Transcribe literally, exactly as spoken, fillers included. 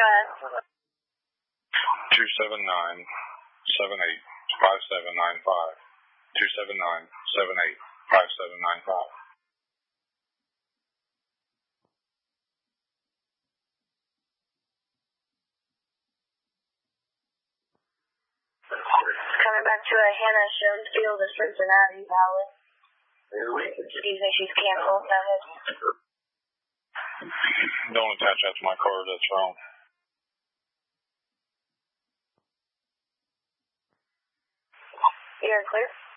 ahead. two seven nine, seven eight, five seven nine five. two seven nine, seven eight, five seven nine five. Coming back to a Hannah Schoenfield of Cincinnati, Valley. Do you think she's canceled? Go ahead. Don't attach that to my card, that's wrong. You're clear?